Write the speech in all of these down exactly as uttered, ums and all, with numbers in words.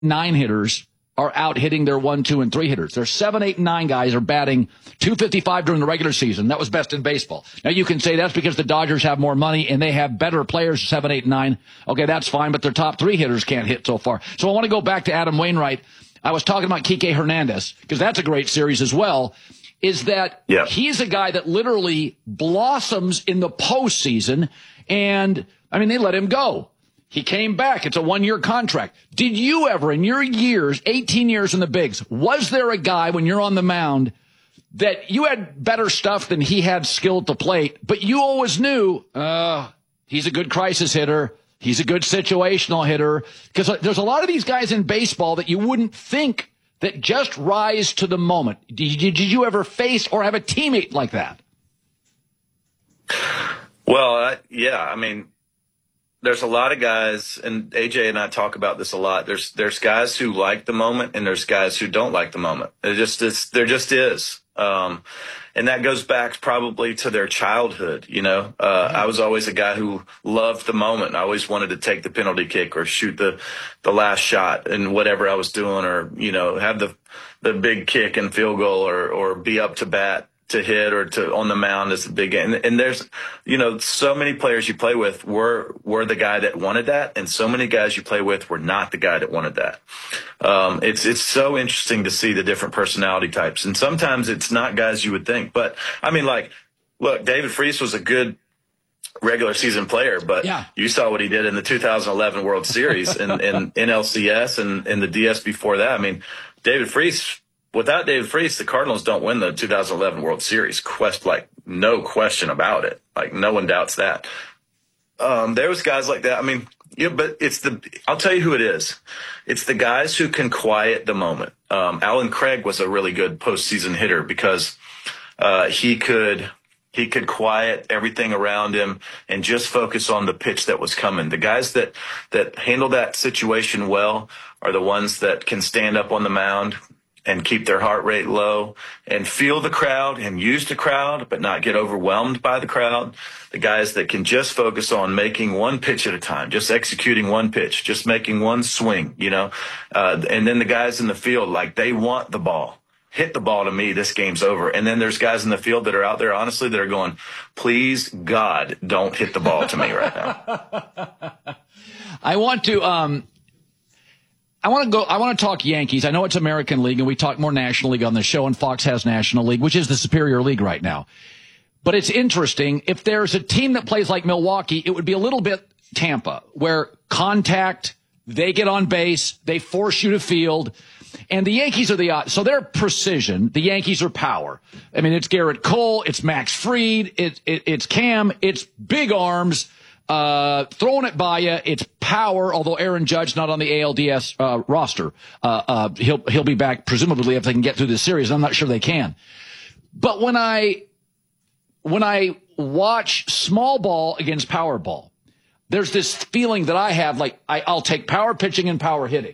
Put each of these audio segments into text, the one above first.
nine hitters are out hitting their one, two, and three hitters. Their seven, eight, and nine guys are batting two fifty-five during the regular season. That was best in baseball. Now, you can say that's because the Dodgers have more money and they have better players, seven, eight, and nine. Okay, that's fine, but their top three hitters can't hit so far. So I want to go back to Adam Wainwright. I was talking about Kike Hernandez, because that's a great series as well, is that yeah. he's a guy that literally blossoms in the postseason, and, I mean, they let him go. He came back. It's a one-year contract. Did you ever, in your years, eighteen years in the bigs, was there a guy when you're on the mound that you had better stuff than he had skill at the plate, but you always knew, uh, he's a good crisis hitter, he's a good situational hitter? Because there's a lot of these guys in baseball that you wouldn't think that just rise to the moment. Did, did you ever face or have a teammate like that? Well, uh, yeah, I mean, there's a lot of guys, and A J and I talk about this a lot. There's there's guys who like the moment, and there's guys who don't like the moment. It just is, there just is, um, and that goes back probably to their childhood. You know, uh, I was always a guy who loved the moment. I always wanted to take the penalty kick or shoot the the last shot in whatever I was doing, or you know, have the the big kick and field goal, or or be up to bat to hit or to on the mound is a big game. And, and there's, you know, so many players you play with were, were the guy that wanted that. And so many guys you play with were not the guy that wanted that. Um, it's, it's so interesting to see the different personality types. And sometimes it's not guys you would think, but I mean, like, look, David Freese was a good regular season player, but yeah. you saw what he did in the two thousand eleven World Series and, and N L C S and, and the D S before that. I mean, David Freese, without David Freese, the Cardinals don't win the two thousand eleven World Series. Quest, like, no question about it. Like, no one doubts that. Um, there was guys like that. I mean, yeah, but it's the, I'll tell you who it is. It's the guys who can quiet the moment. Um, Alan Craig was a really good postseason hitter because, uh, he could, he could quiet everything around him and just focus on the pitch that was coming. The guys that, that handle that situation well are the ones that can stand up on the mound and keep their heart rate low and feel the crowd and use the crowd, but not get overwhelmed by the crowd. The guys that can just focus on making one pitch at a time, just executing one pitch, just making one swing, you know. Uh, and then the guys in the field, like, they want the ball. Hit the ball to me, this game's over. And then there's guys in the field that are out there, honestly, that are going, please, God, don't hit the ball to me right now. I want to, um, I want to go, I want to talk Yankees. I know it's American League and we talk more National League on the show, and Fox has National League, which is the superior league right now. But it's interesting. If there's a team that plays like Milwaukee, it would be a little bit Tampa, where contact, they get on base, they force you to field. And the Yankees are the odd. So they're precision. The Yankees are power. I mean, it's Garrett Cole, it's Max Fried, it, it, it's Cam, it's big arms, uh, throwing it by you. It's power, although Aaron Judge not on the A L D S uh, roster. Uh, uh, he'll, he'll be back, presumably, if they can get through this series. I'm not sure they can. But when I, when I watch small ball against power ball, there's this feeling that I have, like, I, I'll take power pitching and power hitting.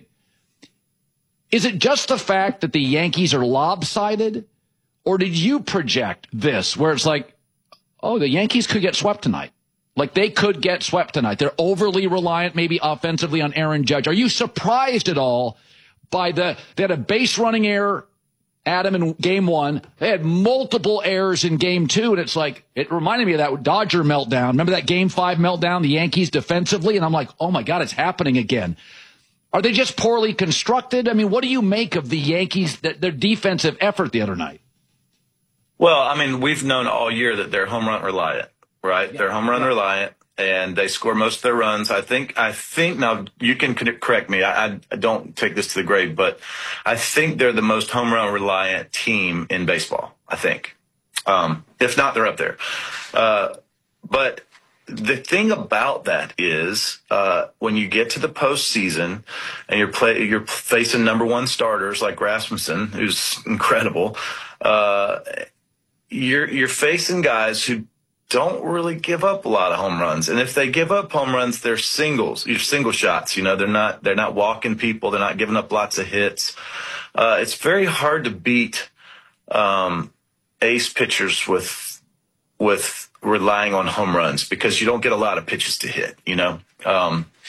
Is it just the fact that the Yankees are lopsided, or did you project this where it's like, oh, the Yankees could get swept tonight? Like, they could get swept tonight. They're overly reliant maybe offensively on Aaron Judge. Are you surprised at all by the, they had a base running error, Adam, in game one. They had multiple errors in game two, and it's like, it reminded me of that Dodger meltdown. Remember that game five meltdown, the Yankees defensively? And I'm like, oh my God, it's happening again. Are they just poorly constructed? I mean, what do you make of the Yankees, their defensive effort the other night? Well, I mean, we've known all year that they're home run reliant, right? Yeah, they're home run yeah. reliant, and they score most of their runs. I think, I think now you can correct me. I, I don't take this to the grave, but I think they're the most home run reliant team in baseball. I think, um, if not, they're up there. Uh, but the thing about that is, uh, when you get to the postseason and you're play, you're facing number one starters like Rasmussen, who's incredible, uh, you're, you're facing guys who don't really give up a lot of home runs. And if they give up home runs, they're singles, you're single shots, you know, they're not, they're not walking people. They're not giving up lots of hits. Uh, it's very hard to beat, um, ace pitchers with, with, relying on home runs because you don't get a lot of pitches to hit, you know? Um,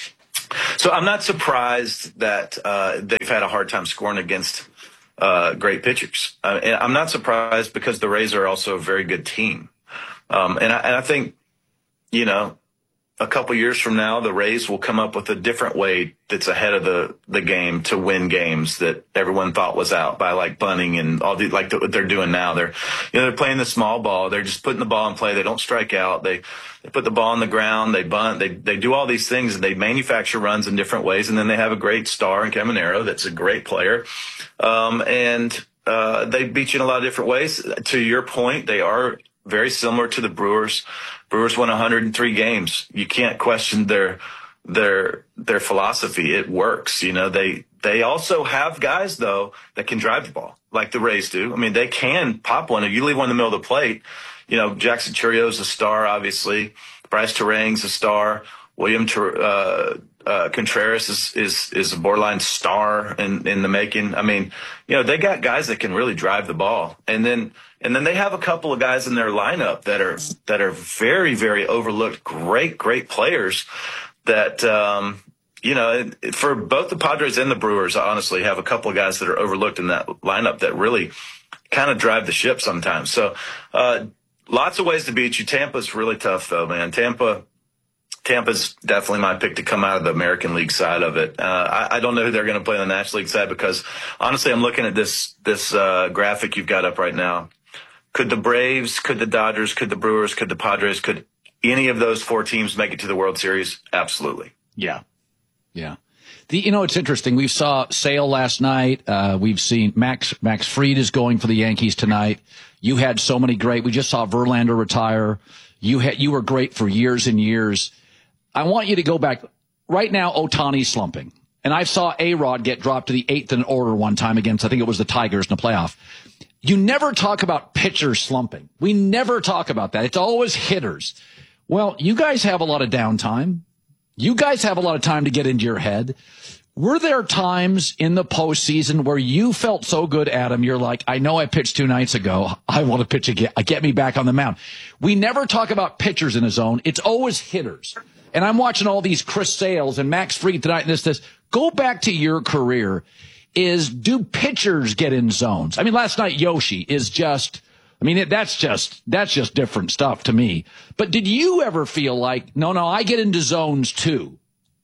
So I'm not surprised that uh, they've had a hard time scoring against uh, great pitchers. Uh, and I'm not surprised because the Rays are also a very good team. Um, and, I, and I think, you know, a couple years from now, the Rays will come up with a different way that's ahead of the, the game to win games that everyone thought was out by like bunting and all the, like the, what they're doing now. They're, you know, they're playing the small ball. They're just putting the ball in play. They don't strike out. They, they put the ball on the ground. They bunt. They, they do all these things and they manufacture runs in different ways. And then they have a great star in Caminero that's a great player. Um, and, uh, they beat you in a lot of different ways. To your point, they are very similar to the Brewers. Brewers won one hundred three games. You can't question their their their philosophy. It works. You know, they they also have guys though that can drive the ball like the Rays do. I mean, they can pop one. If you leave one in the middle of the plate, you know, Jackson Churrio's a star, obviously. Bryce Terang's a star. William uh, uh, Contreras is, is is a borderline star in in the making. I mean, you know, they got guys that can really drive the ball, and then. And then they have a couple of guys in their lineup that are that are very, very overlooked, great, great players that, um, you know, for both the Padres and the Brewers, I honestly have a couple of guys that are overlooked in that lineup that really kind of drive the ship sometimes. So uh, lots of ways to beat you. Tampa's really tough, though, man. Tampa. Tampa's definitely my pick to come out of the American League side of it. Uh, I, I don't know who they're going to play on the National League side because, honestly, I'm looking at this this uh, graphic you've got up right now. Could the Braves, could the Dodgers, could the Brewers, could the Padres, could any of those four teams make it to the World Series? Absolutely. Yeah. Yeah. The, you know, it's interesting. We saw Sale last night. Uh, we've seen Max, Max Fried is going for the Yankees tonight. You had so many great. We just saw Verlander retire. You had, you were great for years and years. I want you to go back right now. Ohtani's slumping. And I saw A-Rod get dropped to the eighth in order one time against, I think it was the Tigers in the playoff. You never talk about pitchers slumping. We never talk about that. It's always hitters. Well, you guys have a lot of downtime. You guys have a lot of time to get into your head. Were there times in the postseason where you felt so good, Adam, you're like, I know I pitched two nights ago. I want to pitch again. Get me back on the mound. We never talk about pitchers in a zone. It's always hitters. And I'm watching all these Chris Sales and Max Fried tonight and this, this. Go back to your career. Is do pitchers get in zones? I mean, last night Yoshi is just, I mean, it, that's just, that's just different stuff to me. But did you ever feel like, no, no, I get into zones too?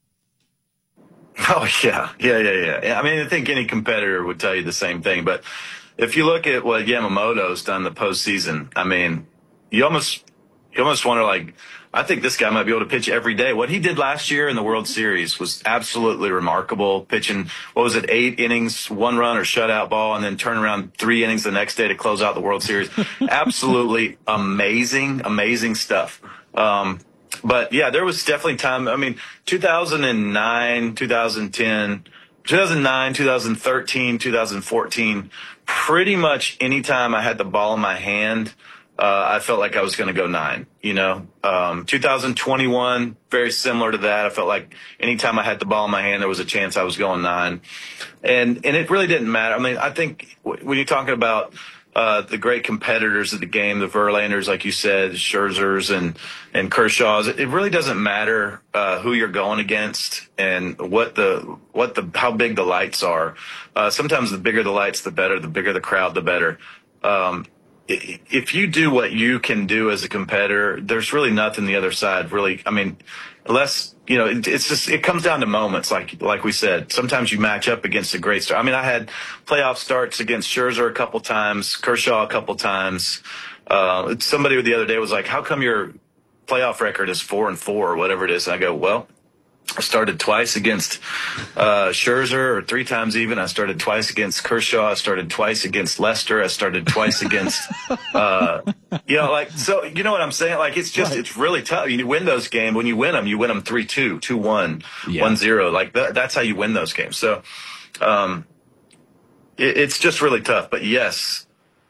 Oh, yeah. Yeah, yeah, yeah. I mean, I think any competitor would tell you the same thing. But if you look at what Yamamoto's done the postseason, I mean, you almost, you almost wonder, like, I think this guy might be able to pitch every day. What he did last year in the World Series was absolutely remarkable. Pitching, what was it, eight innings, one run or shutout ball, and then turn around three innings the next day to close out the World Series. Absolutely amazing, amazing stuff. Um, but, yeah, there was definitely time. I mean, two thousand nine, two thousand ten, two thousand nine, two thousand thirteen, two thousand fourteen, pretty much any time I had the ball in my hand, Uh, I felt like I was going to go nine, you know, um, two thousand twenty-one, very similar to that. I felt like anytime I had the ball in my hand, there was a chance I was going nine. And, and it really didn't matter. I mean, I think when you're talking about, uh, the great competitors of the game, the Verlanders, like you said, Scherzers and, and Kershaws, it really doesn't matter, uh, who you're going against and what the, what the, how big the lights are. Uh, sometimes the bigger the lights, the better, the bigger the crowd, the better. Um, If you do what you can do as a competitor, there's really nothing the other side really. I mean, unless, you know, it, it's just, it comes down to moments. Like, like we said, sometimes you match up against a great star. I mean, I had playoff starts against Scherzer a couple times, Kershaw a couple times. Uh, somebody the other day was like, how come your playoff record is four and four or whatever it is? And I go, well, I started twice against uh, Scherzer, or three times even. I started twice against Kershaw. I started twice against Lester. I started twice against, uh, you know, like, so, you know what I'm saying? Like, it's just, right. It's really tough. You win those games. When you win them, you win them three two, two one, yeah. one zero. Like, that, that's how you win those games. So, um, it, it's just really tough. But yes,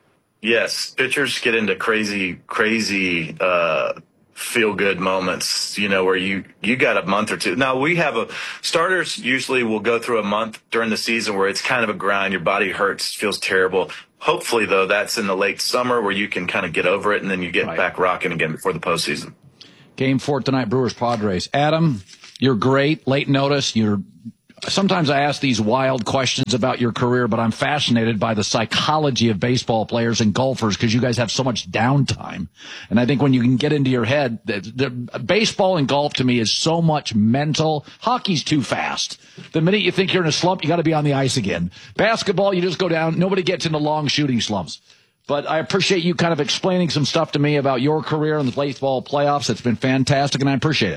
yes, pitchers get into crazy, crazy, uh, feel good moments, you know, where you, you got a month or two. Now we have a starters usually will go through a month during the season where it's kind of a grind. Your body hurts, feels terrible. Hopefully though, that's in the late summer where you can kind of get over it and then you get right back rocking again before the postseason. Game four tonight, Brewers Padres. Adam, You're great. Late notice. You're. Sometimes I ask these wild questions about your career, but I'm fascinated by the psychology of baseball players and golfers because you guys have so much downtime. And I think when you can get into your head, the, the, baseball and golf to me is so much mental. Hockey's too fast. The minute you think you're in a slump, you got to be on the ice again. Basketball, you just go down. Nobody gets into long shooting slumps. But I appreciate you kind of explaining some stuff to me about your career in the baseball playoffs. It's been fantastic, and I appreciate it.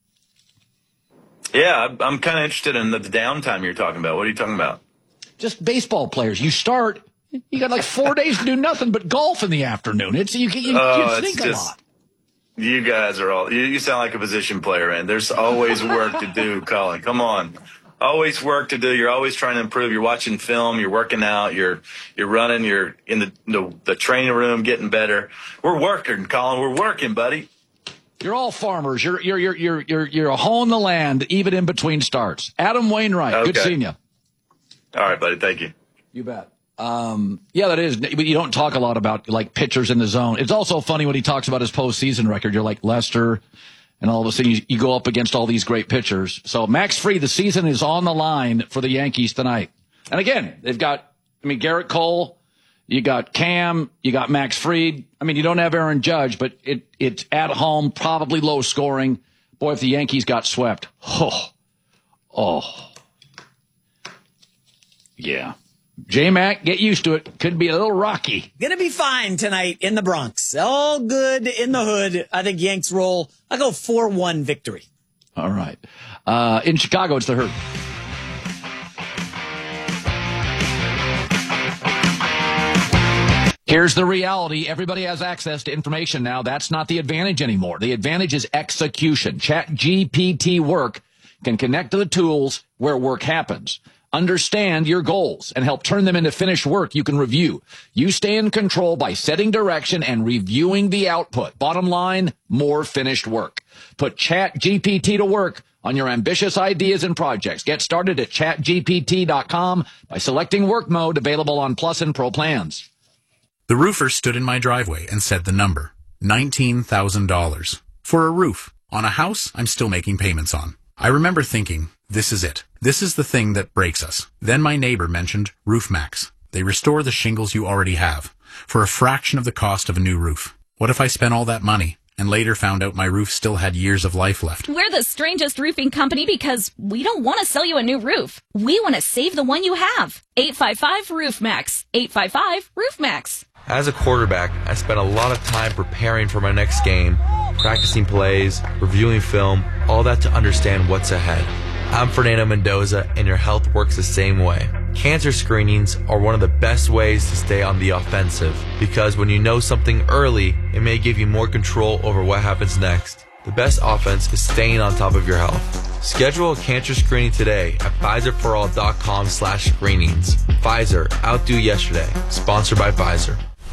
Yeah, I'm kind of interested in the downtime you're talking about. What are you talking about? Just baseball players. You start, you got like four days to do nothing but golf in the afternoon. It's you, you, oh, you think just, a lot. You guys are all, you, you sound like a position player, man. There's always work to do, Colin. Come on. Always work to do. You're always trying to improve. You're watching film. You're working out. You're you're running. You're in the, the, the training room getting better. We're working, Colin. We're working, buddy. You're all farmers. You're you're you're you're you're you're hoeing the land, even in between starts. Adam Wainwright, okay. Good seeing you. All right, buddy. Thank you. You bet. Um, yeah, that is. But you don't talk a lot about like pitchers in the zone. It's also funny when he talks about his postseason record. You're like Lester, and all of a sudden you, you go up against all these great pitchers. So Max Fried, the season is on the line for the Yankees tonight. And again, they've got. I mean, Garrett Cole. You got Cam, you got Max Fried. I mean, you don't have Aaron Judge, but it it's at home, probably low scoring. Boy, if the Yankees got swept, oh, oh, yeah. J-Mac, get used to it. Could be a little rocky. Gonna be fine tonight in the Bronx. All good in the hood. I think Yanks roll. I go four one victory. All right. Uh, in Chicago, it's the Herd. Here's the reality. Everybody has access to information now. That's not the advantage anymore. The advantage is execution. ChatGPT Work can connect to the tools where work happens. Understand your goals and help turn them into finished work you can review. You stay in control by setting direction and reviewing the output. Bottom line, more finished work. Put ChatGPT to work on your ambitious ideas and projects. Get started at chat G P T dot com by selecting work mode, available on Plus and Pro plans. The roofer stood in my driveway and said the number, nineteen thousand dollars. For a roof on a house I'm still making payments on. I remember thinking, this is it. This is the thing that breaks us. Then my neighbor mentioned RoofMax. They restore the shingles you already have for a fraction of the cost of a new roof. What if I spent all that money and later found out my roof still had years of life left? We're the strangest roofing company because we don't want to sell you a new roof. We want to save the one you have. eight five five RoofMax. eight five five RoofMax. As a quarterback, I spent a lot of time preparing for my next game, practicing plays, reviewing film, all that to understand what's ahead. I'm Fernando Mendoza, and your health works the same way. Cancer screenings are one of the best ways to stay on the offensive, because when you know something early, it may give you more control over what happens next. The best offense is staying on top of your health. Schedule a cancer screening today at Pfizer for all dot com slash screenings. Pfizer, outdo yesterday. Sponsored by Pfizer.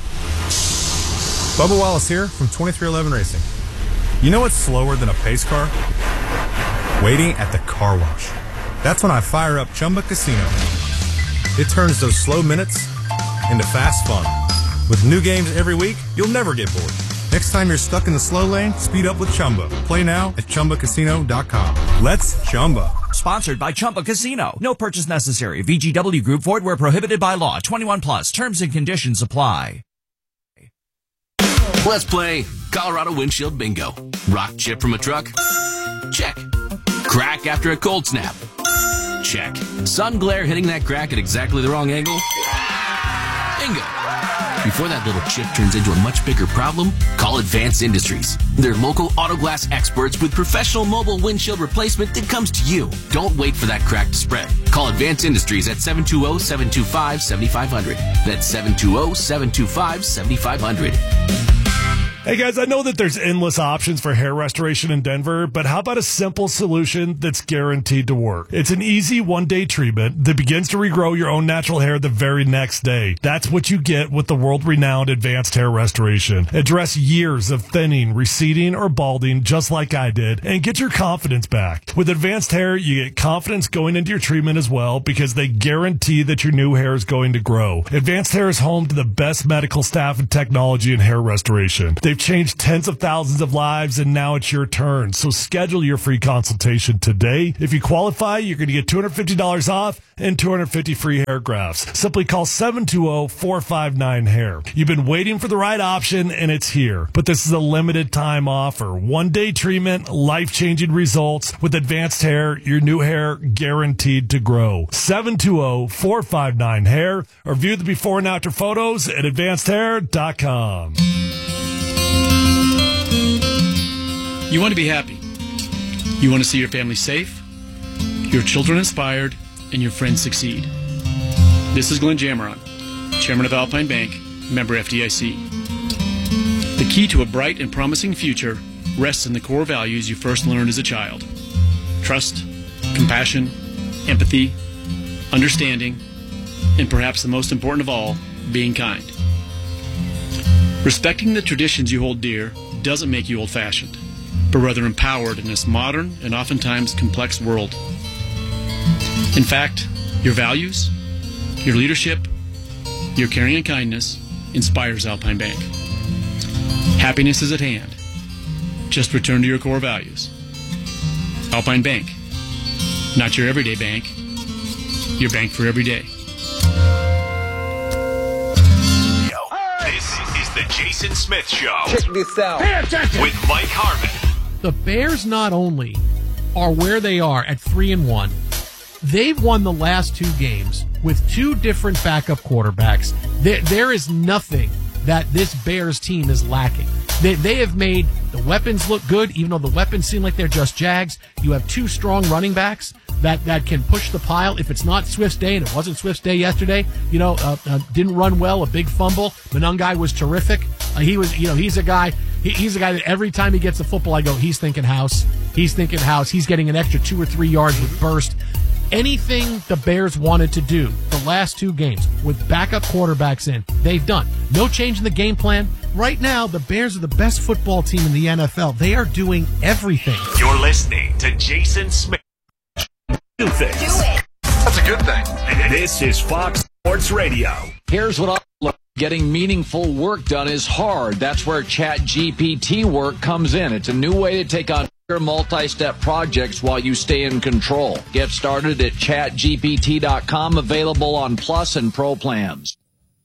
Bubba Wallace here from twenty-three eleven Racing. You know what's slower than a pace car? Waiting at the car wash. That's when I fire up Chumba Casino. It turns those slow minutes into fast fun. With new games every week, you'll never get bored. Next time you're stuck in the slow lane, speed up with Chumba. Play now at Chumba Casino dot com. Let's Chumba. Sponsored by Chumba Casino. No purchase necessary. V G W Group. Void where prohibited by law. twenty-one plus. Terms and conditions apply. Let's play Colorado Windshield Bingo. Rock chip from a truck? Check. Crack after a cold snap? Check. Sun glare hitting that crack at exactly the wrong angle? Bingo. Before that little chip turns into a much bigger problem, call Advanced Industries. They're local auto glass experts with professional mobile windshield replacement that comes to you. Don't wait for that crack to spread. Call Advanced Industries at seven two zero, seven two five, seven five zero zero. That's seven two zero, seven two five, seven five zero zero. Hey guys, I know that there's endless options for hair restoration in Denver, but how about a simple solution that's guaranteed to work? It's an easy one-day treatment that begins to regrow your own natural hair the very next day. That's what you get with the world-renowned Advanced Hair Restoration. Address years of thinning, receding, or balding just like I did, and get your confidence back. With Advanced Hair, you get confidence going into your treatment as well because they guarantee that your new hair is going to grow. Advanced Hair is home to the best medical staff and technology in hair restoration. They've They've changed tens of thousands of lives, and now it's your turn. So schedule your free consultation today. If you qualify, you're going to get two hundred fifty dollars off and two hundred fifty free hair grafts. Simply call seven two zero, four five nine, hair. You've been waiting for the right option, and it's here. But this is a limited time offer. One-day treatment, life-changing results. With Advanced Hair, your new hair guaranteed to grow. seven two zero, four five nine, hair, or view the before and after photos at advanced hair dot com. You want to be happy. You want to see your family safe, your children inspired, and your friends succeed. This is Glenn Jammeron, Chairman of Alpine Bank, member F D I C. The key to a bright and promising future rests in the core values you first learned as a child. Trust, compassion, empathy, understanding, and perhaps the most important of all, being kind. Respecting the traditions you hold dear doesn't make you old-fashioned, but rather empowered in this modern and oftentimes complex world. In fact, your values, your leadership, your caring and kindness inspires Alpine Bank. Happiness is at hand. Just return to your core values. Alpine Bank. Not your everyday bank, your bank for every day. This is the Jason Smith Show. Check this out. Pay attention. With Mike Harmon. The Bears not only are where they are at three and one, they've won the last two games with two different backup quarterbacks. There, there is nothing that this Bears team is lacking. They, they have made the weapons look good, even though the weapons seem like they're just Jags. You have two strong running backs that, that can push the pile. If it's not Swift's day, and it wasn't Swift's day yesterday, you know, uh, uh, didn't run well, a big fumble. Monangai was terrific. Uh, he was, you know, he's a guy, he, he's a guy that every time he gets the football, I go, he's thinking house. He's thinking house. He's getting an extra two or three yards with burst. Anything the Bears wanted to do the last two games with backup quarterbacks in, they've done. No change in the game plan. Right now, the Bears are the best football team in the N F L. They are doing everything. You're listening to Jason Smith. Do things. Do it. That's a good thing. This is Fox Sports Radio. Here's what I look. Getting meaningful work done is hard. That's where ChatGPT work comes in. It's a new way to take on your multi-step projects while you stay in control. Get started at chat G P T dot com, available on Plus and Pro plans.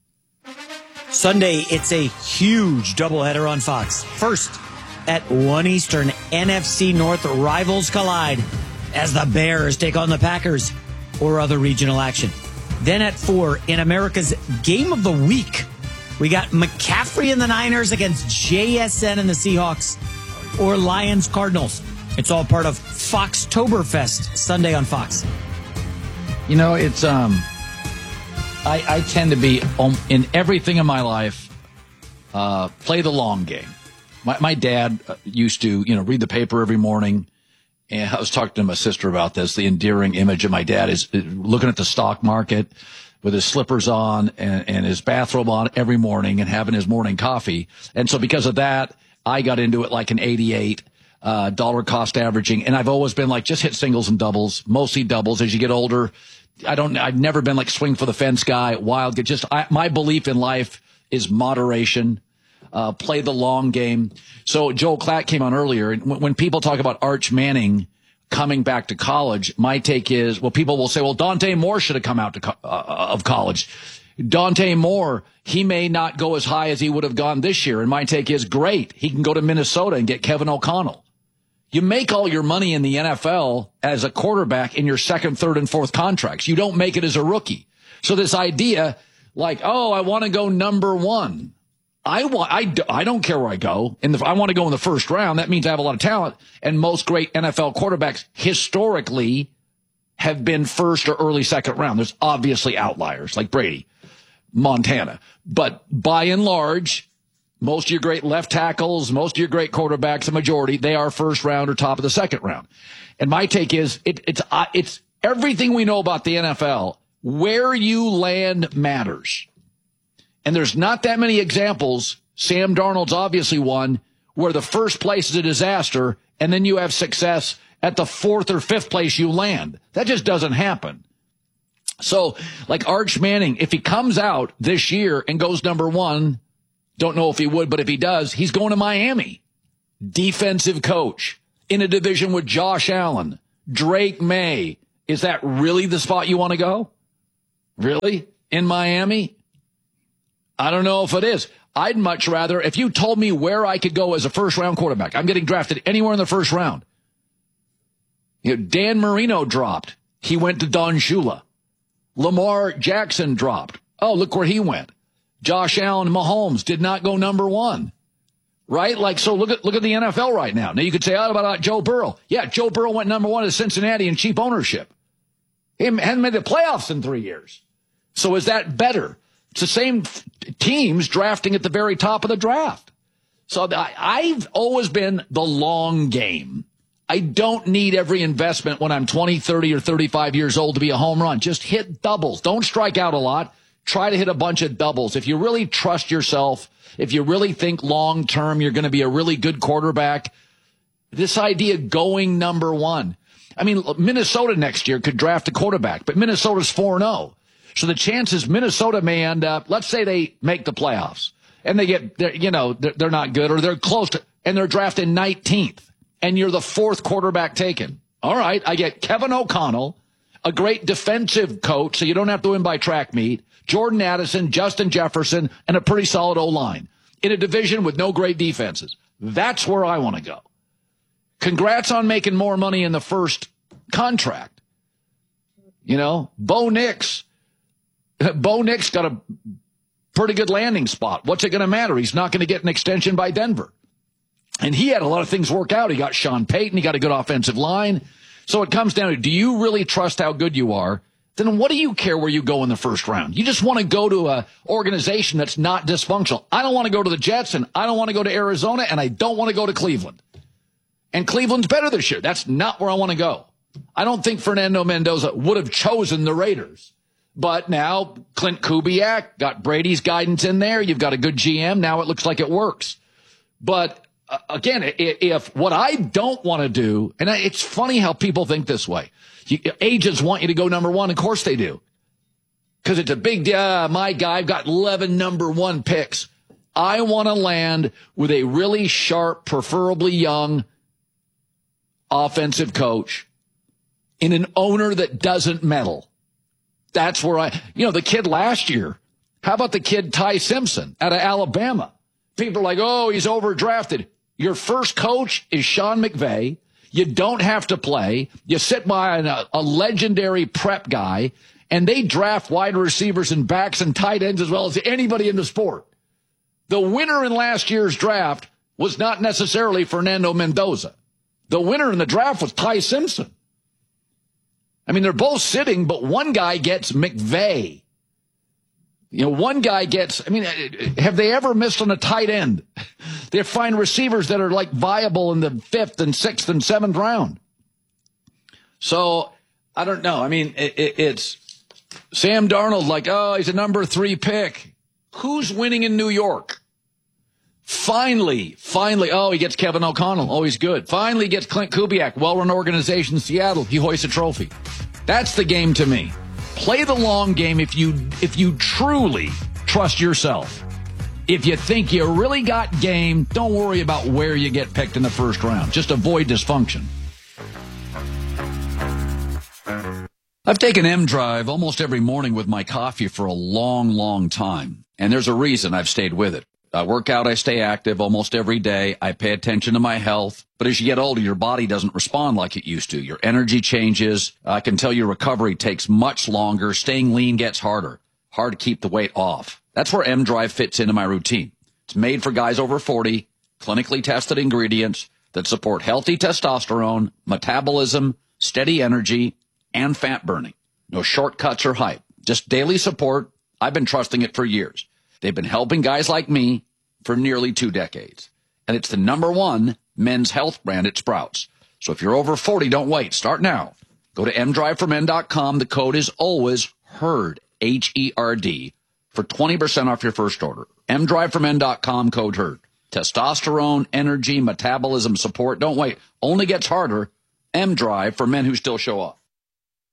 Sunday, it's a huge doubleheader on Fox. First, at one Eastern, N F C North rivals collide as the Bears take on the Packers or other regional action. Then at four, in America's Game of the Week, we got McCaffrey and the Niners against J S N and the Seahawks, or Lions Cardinals. It's all part of Foxtoberfest, Sunday on Fox. You know, it's, um, I, I tend to be, um, in everything in my life, uh, play the long game. My, my dad used to, you know, read the paper every morning. And I was talking to my sister about this. The endearing image of my dad is looking at the stock market with his slippers on and, and his bathrobe on every morning and having his morning coffee. And so because of that, I got into it like an eighty-eight uh dollar cost averaging. And I've always been like, just hit singles and doubles, mostly doubles as you get older. I don't, I've never been like swing for the fence guy, wild. Just I, my belief in life is moderation. Uh, play the long game. So Joel Klatt came on earlier. And when, when people talk about Arch Manning coming back to college, my take is, well, people will say, well, Dante Moore should have come out to co- uh, of college. Dante Moore, he may not go as high as he would have gone this year. And my take is, great. He can go to Minnesota and get Kevin O'Connell. You make all your money in the N F L as a quarterback in your second, third, and fourth contracts. You don't make it as a rookie. So this idea like, oh, I want to go number one. I want, I, I don't care where I go. In the, I want to go in the first round. That means I have a lot of talent. And most great N F L quarterbacks historically have been first or early second round. There's obviously outliers like Brady, Montana. But by and large, most of your great left tackles, most of your great quarterbacks, the majority, they are first round or top of the second round. And my take is it, it's, uh, it's everything we know about the N F L. Where you land matters. And there's not that many examples. Sam Darnold's obviously one where the first place is a disaster and then you have success at the fourth or fifth place you land. That just doesn't happen. So like Arch Manning, if he comes out this year and goes number one, Don't know if he would, but if he does, he's going to Miami. Defensive coach in a division with Josh Allen, Drake May. Is that really the spot you want to go? Really? In Miami? I don't know if it is. I'd much rather, if you told me where I could go as a first-round quarterback, I'm getting drafted anywhere in the first round. You know, Dan Marino dropped. He went to Don Shula. Lamar Jackson dropped. Oh, look where he went. Josh Allen, Mahomes did not go number one. Right? Like, so look at, look at the N F L right now. Now you could say, oh, about uh, Joe Burrow. Yeah, Joe Burrow went number one to Cincinnati in cheap ownership. He hadn't made the playoffs in three years. So is that better? It's the same teams drafting at the very top of the draft. So I, I've always been the long game. I don't need every investment when I'm twenty, thirty, or thirty-five years old to be a home run. Just hit doubles. Don't strike out a lot. Try to hit a bunch of doubles. If you really trust yourself, if you really think long term you're going to be a really good quarterback, this idea going number one. I mean, Minnesota next year could draft a quarterback, but Minnesota's four and oh. So the chances Minnesota may end up, let's say they make the playoffs and they get, you know, they're, they're not good or they're close to, and they're drafted nineteenth and you're the fourth quarterback taken. All right. I get Kevin O'Connell, a great defensive coach, so you don't have to win by track meet, Jordan Addison, Justin Jefferson, and a pretty solid O-line in a division with no great defenses. That's where I want to go. Congrats on making more money in the first contract. You know, Bo Nix. Bo Nix got a pretty good landing spot. What's it going to matter? He's not going to get an extension by Denver. And he had a lot of things work out. He got Sean Payton. He got a good offensive line. So it comes down to, do you really trust how good you are? Then what do you care where you go in the first round? You just want to go to an organization that's not dysfunctional. I don't want to go to the Jets, and I don't want to go to Arizona, and I don't want to go to Cleveland. And Cleveland's better this year. That's not where I want to go. I don't think Fernando Mendoza would have chosen the Raiders. But now Clint Kubiak got Brady's guidance in there. You've got a good G M. Now it looks like it works. But uh, again, if, if what I don't want to do, and it's funny how people think this way. You, agents want you to go number one. Of course they do. Because it's a big deal. Uh, my guy, I've got eleven number one picks. I want to land with a really sharp, preferably young offensive coach in an owner that doesn't meddle. That's where I, you know, the kid last year. How about the kid Ty Simpson out of Alabama? People are like, oh, he's overdrafted. Your first coach is Sean McVay. You don't have to play. You sit by a, a legendary prep guy, and they draft wide receivers and backs and tight ends as well as anybody in the sport. The winner in last year's draft was not necessarily Fernando Mendoza. The winner in the draft was Ty Simpson. I mean, they're both sitting, but one guy gets McVay. You know, one guy gets, I mean, have they ever missed on a tight end? They find receivers that are like viable in the fifth and sixth and seventh round. So I don't know. I mean, it, it, it's Sam Darnold like, oh, he's a number three pick. Who's winning in New York? Finally, finally, oh, he gets Kevin O'Connell. Oh, he's good. Finally gets Clint Kubiak, well-run organization in Seattle. He hoists a trophy. That's the game to me. Play the long game if you if you truly trust yourself. If you think you really got game, don't worry about where you get picked in the first round. Just avoid dysfunction. I've taken M-Drive almost every morning with my coffee for a long, long time. And there's a reason I've stayed with it. I work out, I stay active almost every day. I pay attention to my health. But as you get older, your body doesn't respond like it used to. Your energy changes. I can tell your recovery takes much longer. Staying lean gets harder. Hard to keep the weight off. That's where M-Drive fits into my routine. It's made for guys over forty, clinically tested ingredients that support healthy testosterone, metabolism, steady energy, and fat burning. No shortcuts or hype. Just daily support. I've been trusting it for years. They've been helping guys like me for nearly two decades. And it's the number one men's health brand at Sprouts. So if you're over forty, don't wait. Start now. Go to m drive for men dot com. The code is always HERD, H E R D, for twenty percent off your first order. m drive for men dot com, code HERD. Testosterone, energy, metabolism support. Don't wait. Only gets harder. M-Drive for men who still show up.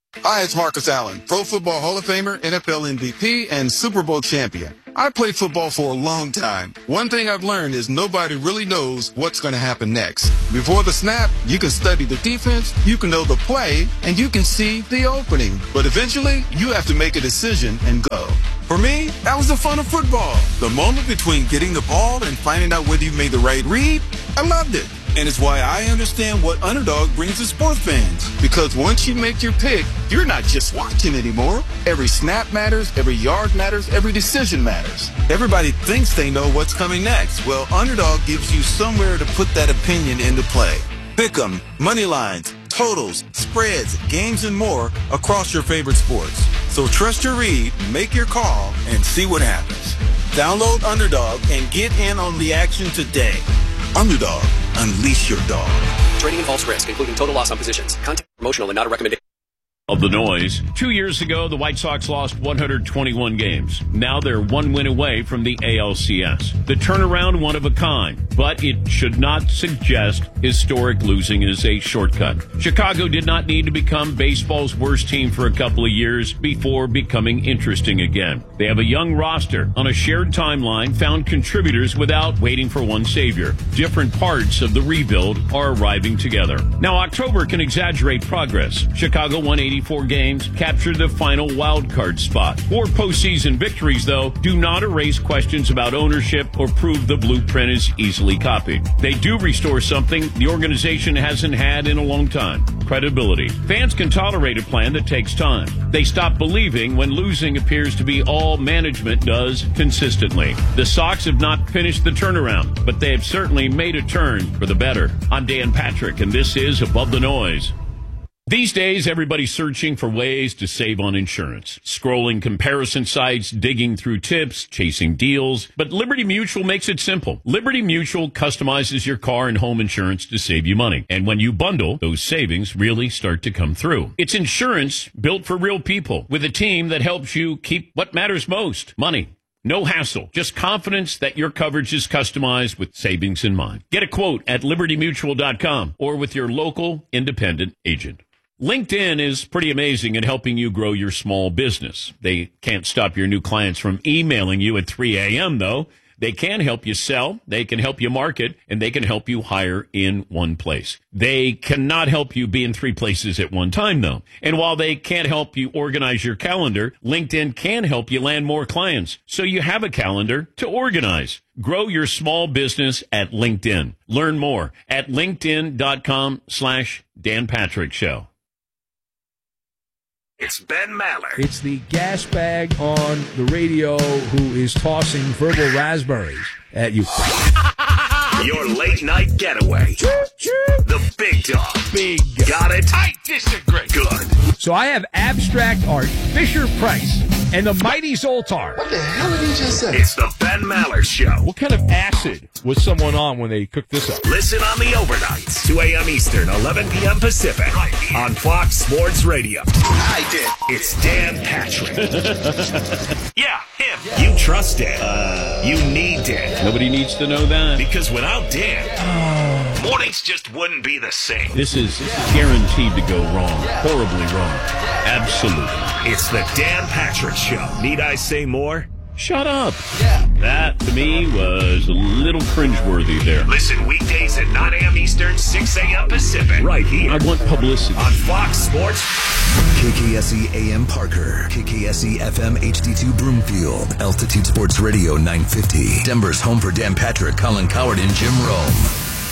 Hi, it's Marcus Allen, Pro Football Hall of Famer, N F L M V P, and Super Bowl champion. I played football for a long time. One thing I've learned is nobody really knows what's going to happen next. Before the snap, you can study the defense, you can know the play, and you can see the opening. But eventually, you have to make a decision and go. For me, that was the fun of football. The moment between getting the ball and finding out whether you made the right read, I loved it. And it's why I understand what Underdog brings to sports fans. Because once you make your pick, you're not just watching anymore. Every snap matters, every yard matters, every decision matters. Everybody thinks they know what's coming next. Well, Underdog gives you somewhere to put that opinion into play. Pick 'em, money lines, totals, spreads, games, and more across your favorite sports. So trust your read, make your call, and see what happens. Download Underdog and get in on the action today. Underdog, unleash your dog. Trading involves risk, including total loss on positions. Content promotional and not a recommendation. Of the noise. Two years ago, the White Sox lost one hundred twenty-one games. Now they're one win away from the A L C S. The turnaround, one of a kind, but it should not suggest historic losing is a shortcut. Chicago did not need to become baseball's worst team for a couple of years before becoming interesting again. They have a young roster on a shared timeline, found contributors without waiting for one savior. Different parts of the rebuild are arriving together. Now, October can exaggerate progress. Chicago won eighty-four games, captured the final wild card spot. Four postseason victories, though, do not erase questions about ownership or prove the blueprint is easily copied. They do restore something the organization hasn't had in a long time: credibility. Fans can tolerate a plan that takes time. They stop believing when losing appears to be all management does consistently. The Sox have not finished the turnaround, but they have certainly made a turn for the better. I'm Dan Patrick, and this is Above the Noise. These days, everybody's searching for ways to save on insurance. Scrolling comparison sites, digging through tips, chasing deals. But Liberty Mutual makes it simple. Liberty Mutual customizes your car and home insurance to save you money. And when you bundle, those savings really start to come through. It's insurance built for real people with a team that helps you keep what matters most: money. No hassle, just confidence that your coverage is customized with savings in mind. Get a quote at liberty mutual dot com or with your local independent agent. LinkedIn is pretty amazing at helping you grow your small business. They can't stop your new clients from emailing you at three a.m., though. They can help you sell, they can help you market, and they can help you hire in one place. They cannot help you be in three places at one time, though. And while they can't help you organize your calendar, LinkedIn can help you land more clients, so you have a calendar to organize. Grow your small business at LinkedIn. Learn more at linkedin.com slash Dan Patrick Show. It's Ben Maller. It's the gas bag on the radio who is tossing verbal raspberries at you. Your late night getaway. The big dog. Big. Got it? I disagree. Good. So I have abstract art, Fisher Price, and the mighty Zoltar. What the hell did he just say? It's the Ben Maller Show. What kind of acid was someone on when they cooked this up? Listen on the overnights, two a.m. Eastern, eleven p.m. Pacific, right here on Fox Sports Radio. I did. It's Dan Patrick. Yeah, him. Yeah. You trust Dan. Uh, you need Dan. Nobody needs to know that. Because without Dan, oh. mornings just wouldn't be the same. This is, this is guaranteed to go wrong. Horribly wrong. Absolutely. It's the Dan Patrick Show. Need I say more? Shut up. Yeah. That, to me, was a little cringeworthy there. Listen weekdays at nine a.m. Eastern, six a.m. Pacific. Right here. I want publicity. On Fox Sports. K K S E A M Parker. K K S E F M H D two Broomfield. Altitude Sports Radio nine fifty. Denver's home for Dan Patrick, Colin Coward, and Jim Rome.